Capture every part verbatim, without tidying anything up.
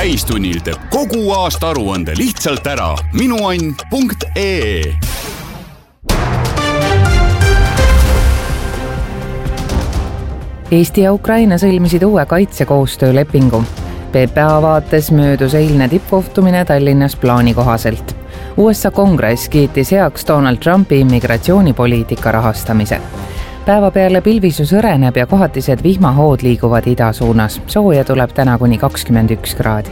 täistunnil teeb kogu aasta aruande lihtsalt ära. minuann punkt ee. Eesti ja Ukraina sõlmisid uue kaitsekoostöölepingu. P P A vaates möödus eilne tippkohtumine Tallinnas plaani kohaselt. U S A kongress kiitis heaks Donald Trumpi immigratsioonipoliitika rahastamise. Päeva peale pilvisus õreneb ja kohatised vihmahood liiguvad ida suunas. Sooja tuleb täna kuni kakskümmend üks kraadi.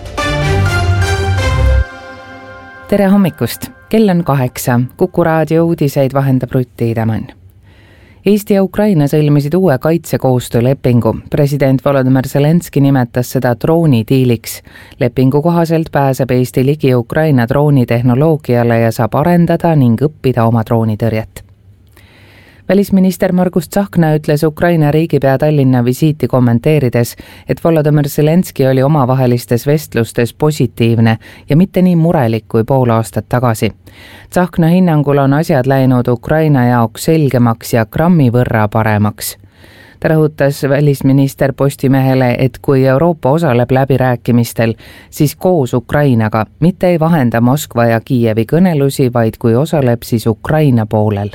Tere hommikust! Kell on kaheksa. Kuku raadio uudiseid vahendab Rutti Idemann. Eesti ja Ukraina sõlmisid uue kaitsekoostöölepingu. President Volodymyr Zelenski nimetas seda droonidiiliks. Lepingu kohaselt pääseb Eesti ligi Ukraina droonitehnoloogiale ja saab arendada ning õppida oma droonitõrjet. Välisminister Margus Tsahkna ütles Ukraina riigipea Tallinna visiiti kommenteerides, et Volodymyr Zelenski oli omavahelistes vestlustes positiivne ja mitte nii murelik kui pool aastat tagasi. Tsahkna hinnangul on asjad läinud Ukraina jaoks selgemaks ja grammi võrra paremaks. Ta rõhutas välisminister Postimehele, et kui Euroopa osaleb läbirääkimistel, siis koos Ukrainaga, mitte ei vahenda Moskva ja Kiievi kõnelusi, vaid kui osaleb, siis Ukraina poolel.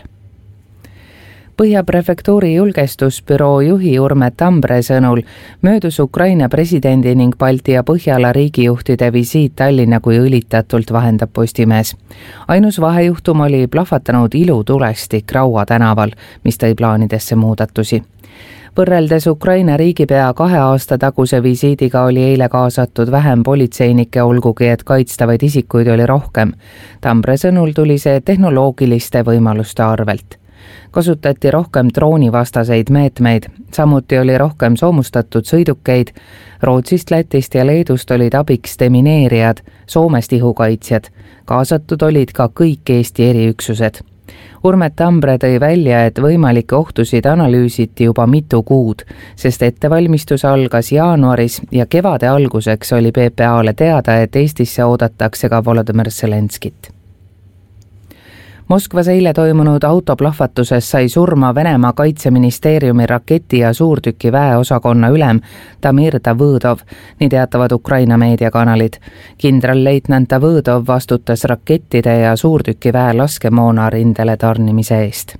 Põhja prefektuuri julgestusbüroo juhi Urme Tambre sõnul möödus Ukraina presidendi ning Balti ja Põhjala riigijuhtide visiit Tallinna kui õlitatult, vahendab Postimees. Ainus vahejuhtum oli plahvatanud ilutulestik Raua tänaval, mis tõi plaanidesse muudatusi. Võrreldes Ukraina riigipea kahe aasta taguse visiidiga oli eile kaasatud vähem politseinikke, olgugi et kaitstavaid isikuid oli rohkem. Tambre sõnul tuli see tehnoloogiliste võimaluste arvelt. Kasutati rohkem droonivastaseid meetmeid, samuti oli rohkem soomustatud sõidukeid. Rootsist, Lätist ja Leedust olid abiks demineerijad, Soomest ihukaitsjad. Kaasatud olid ka kõik Eesti eriüksused. Urme Tambre tõi välja, et võimalikke ohtusid analüüsiti juba mitu kuud, sest ettevalmistus algas jaanuaris ja kevade alguseks oli P P A-le teada, et Eestisse oodatakse ka Volodymyr Zelenskit. Moskvas eile toimunud autoplahvatuses sai surma Venemaa kaitseministeeriumi raketi- ja suurtüki väeosakonna ülem Damir Davõdov, nii teatavad Ukraina meediakanalid. Kindralleitnant Davõdov vastutas rakettide ja suurtüki väe laskemoona rindele tarnimise eest.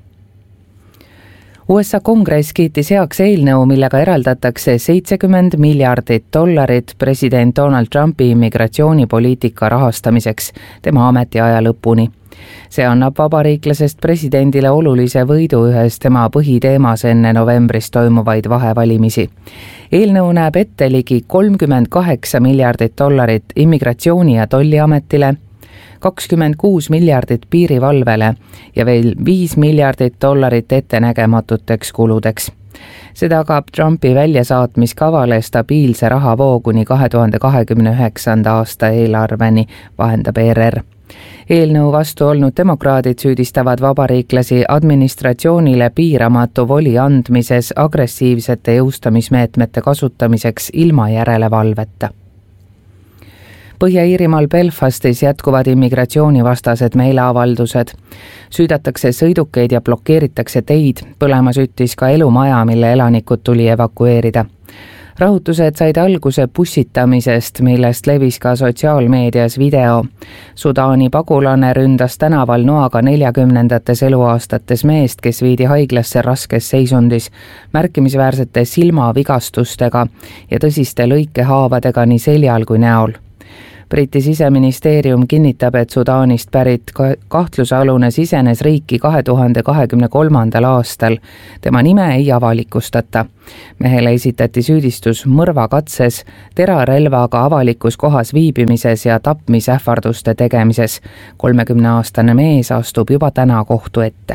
U S A kongress kiitis heaks eelnõu, millega eraldatakse seitsekümmend miljardit dollarit president Donald Trumpi immigratsioonipoliitika rahastamiseks tema ametiaja lõpuni. See annab vabariiklasest presidendile olulise võidu ühes tema põhiteemas enne novembris toimuvaid vahevalimisi. Eelnõu näeb ette ligi kolmkümmend kaheksa miljardit dollarit immigratsiooni- ja tolliametile, kakskümmend kuus miljardit piirivalvele ja veel viis miljardit dollarit ettenägematuteks kuludeks. See tagab Trumpi väljasaatmiskavale stabiilse rahavoo kuni kahe tuhande kahekümne üheksanda aasta eelarveni, vahendab E R R. Eelnõu vastu olnud demokraadid süüdistavad vabariiklasi administratsioonile piiramatu voli andmises agressiivsete jõustamismeetmete kasutamiseks ilma järelevalveta. Põhja-Iirimaal Belfastis jätkuvad immigratsioonivastased meeleavaldused. Süüdatakse sõidukeid ja blokeeritakse teid, põlema süttis ka elumaja, mille elanikud tuli evakueerida. Rahutused said alguse pussitamisest, millest levis ka sotsiaalmeedias video. Sudaani pagulane ründas tänaval noaga neljakümnendates eluaastates meest, kes viidi haiglasse raskes seisundis, märkimisväärsete silmavigastustega ja tõsiste lõikehaavadega nii seljal kui näol. Briti siseministeerium kinnitab, et Sudaanist pärit kahtlusalune sisenes riiki kahe tuhande kahekümne kolmandal aastal. Tema nime ei avalikustata. Mehele esitati süüdistus mõrvakatses, terarelvaga avalikus kohas viibimises ja tapmisähvarduste tegemises. kolmekümneaastane mees astub juba täna kohtu ette.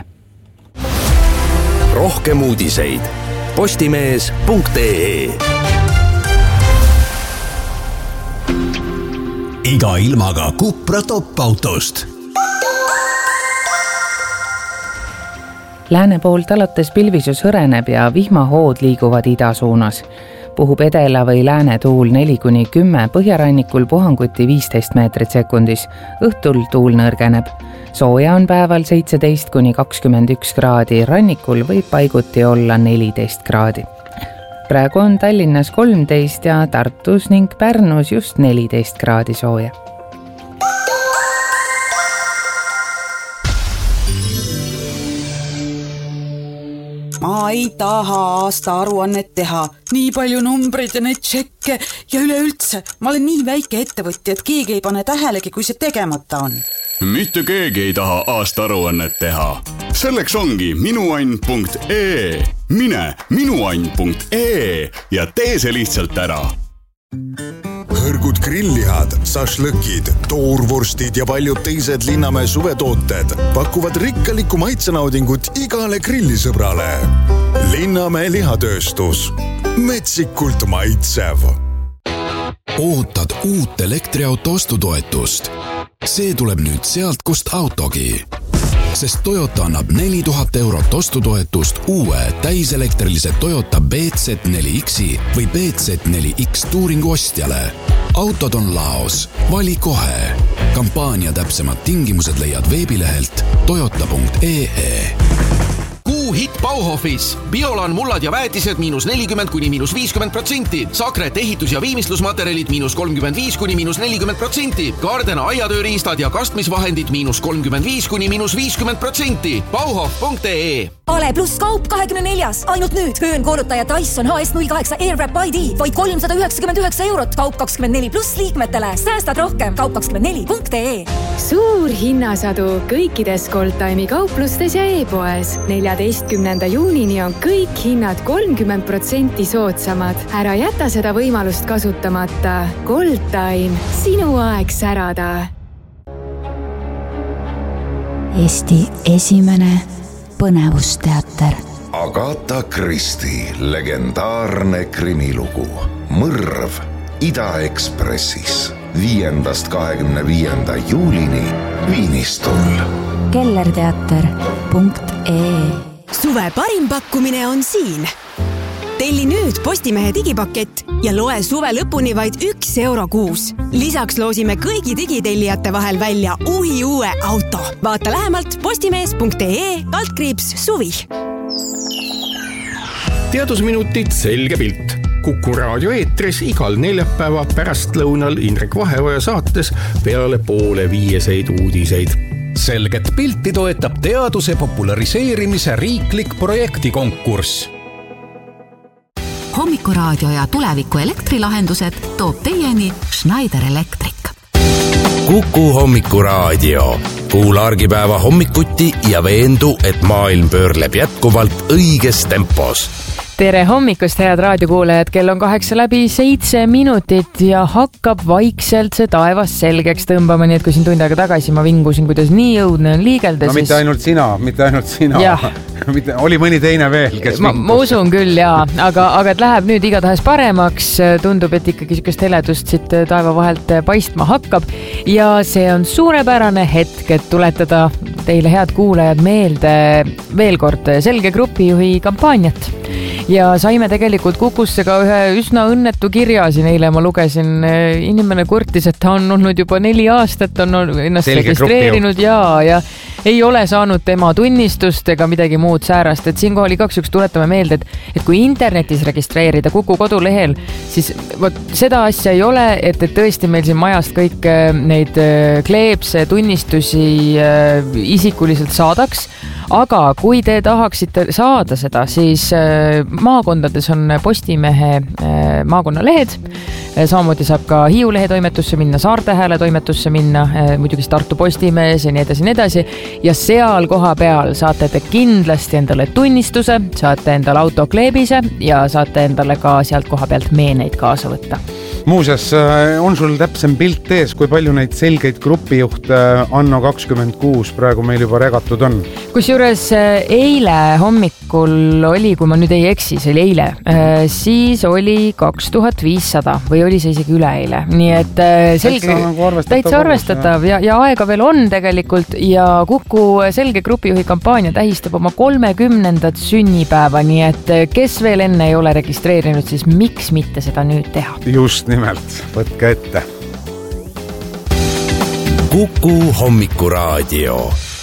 Rohkem uudiseid postimees punkt ee. Iga ilmaga Cupra top-autost. Lääne poolt alates pilvisus hõreneb ja vihmahood liiguvad ida suunas. Puhub edela või lääne tuul neli kuni kümme, põhjarannikul puhanguti viisteist meetrit sekundis. Õhtul tuul nõrgeneb. Sooja on päeval seitseteist kuni kakskümmend üks kraadi, rannikul võib paiguti olla neliteist kraadi. praegu on Tallinnas kolmteist ja Tartus ning Pärnus just neliteist kraadi sooja. Ma ei taha aasta aruannet teha. Nii palju numbreid ja neid tšekke ja üleüldse. Ma olen nii väike ettevõtja, et keegi ei pane tähelegi, kui see tegemata on. Mitte keegi ei taha aasta aruannet teha. Selleks ongi minuann punkt ee. Mine minuann punkt ee ja tee see lihtsalt ära. Hõrgud grillihad, sašlõkid, toorvorstid ja paljud teised Linnamäe suvetooted pakuvad rikkalikku maitsenaudingut igale grillisõbrale. Linnamäe lihatööstus. Metsikult maitsev. Ootad uut elektriauto ostutoetust. See tuleb nüüd sealt, kust autogi. Sest Toyota annab neli tuhat eurot ostutoetust uue täiselektrilise Toyota B Z neli X-i või B Z neli X Touringu ostjale. Autod on laos. Vali kohe. Kampaania täpsemad tingimused leiad veebilehelt toyota punkt ee. Kuu hitt Bauhofis. Biolan mullad ja väetised miinus nelikümmend kuni miinus viiskümmend protsenti. Sakret ehitus- ja viimistlusmaterjalid miinus kolmkümmend viis kuni miinus nelikümmend protsenti. Gardena aiatööriistad ja kastmisvahendid miinus kolmkümmend viis kuni miinus viiskümmend protsenti. Bauhof punkt ee. Ale pluss kaup kahekümne neljas. Ainult nüüd. Höönkoolutaja Dyson H S null kaheksa Airwrap I D. Vaid kolmsada üheksakümmend üheksa eurot. Kaup kakskümmend neli pluss liikmetele. Säästad rohkem. Kaup kakskümmend neli punkt ee. Suur hinnasadu kõikides Goldtime'i kauplustes ja e-poes. neljateistkümnenda juunini on kõik hinnad kolmkümmend protsenti soodsamad. Ära jäta seda võimalust kasutamata. Goldtime. Sinu aeg särada. Eesti esimene põnevusteater. Agatha Christie legendaarne krimilugu Mõrv Ida-Ekspressis viiendast kahekümne viienda juulini Viinistul. kellerteater punkt ee. Suve parim pakkumine on siin. Telli nüüd Postimehe digipakett ja loe suve lõpuni vaid üks euro kuus. Lisaks loosime kõigi digitellijate vahel välja uhi uue auto. Vaata lähemalt postimees punkt ee kaldkriips suvi. Teadusminutid selge pilt. Kuku raadio eetris igal neljapäeva pärast lõunal Indrek Vaheoja saates peale poole viieseid uudiseid. Selget pilti toetab teaduse populariseerimise riiklik projektikonkurss. Hommikuraadio ja tuleviku elektrilahendused toob teieni Schneider Electric. Kuku Hommikuraadio. Kuula argipäeva hommikuti ja veendu, et maailm pöörleb jätkuvalt õiges tempos. Tere hommikust, head raadiokuulajad, kell on kaheksa läbi seitse minutit ja hakkab vaikselt see taevas selgeks tõmbama, nii et kui siin tund aega tagasi ma vingusin, kuidas nii jõudne on liigelda, no, siis... mitte ainult sina, mitte ainult sina. Oli mõni teine veel, kes ma, ma usun küll, jaa, aga, aga et läheb nüüd igatahes paremaks, tundub, et ikkagi sükest heledust siit taeva vahelt paistma hakkab ja see on suurepärane hetk, et tuletada teile, head kuulajad, meelde veel kord Selge grupijuhi kampaaniat. Ja saime tegelikult Kukusse ka ühe üsna õnnetu kirja siin eile, ma lugesin, inimene kurtis, et ta on olnud juba neli aastat, on ennast Selge registreerinud ja, ja ei ole saanud tema tunnistust ega midagi muud säärast, et siinkohal igaks juks tuletame meelde, et, et kui internetis registreerida Kuku kodulehel, siis võt, seda asja ei ole, et, et tõesti meil siin majast kõik neid kleepse tunnistusi isikuliselt saadaks, aga kui te tahaksite saada seda, siis maakondades on Postimehe maakonnalehed, samamoodi saab ka Hiiu lehe toimetusse minna, Saarte Hääle toimetusse minna, muidugi Tartu Postimees ja nii edasi, nii edasi ja seal koha peal saate te kindlasti endale tunnistuse, saate endale autokleebise ja saate endale ka sealt koha pealt meeneid kaasa võtta. Muuseas, on sul täpsem pilt ees, kui palju neid selgeid grupijuhte anno kakskümmend kuus praegu meil juba regatud on? Kusjuures eile hommikul oli, kui ma nüüd ei eksi, see oli eile, siis oli kaks tuhat viissada või oli see isegi üleeile. Nii et selge, täitsa arvestatav ja, ja aega veel on tegelikult ja Kuku Selge grupijuhi kampaania tähistab oma kolmekümnendat sünnipäeva, nii et kes veel enne ei ole registreerinud, siis miks mitte seda nüüd teha? Just nimelt, võtke ette. Kuku Hommikuraadio.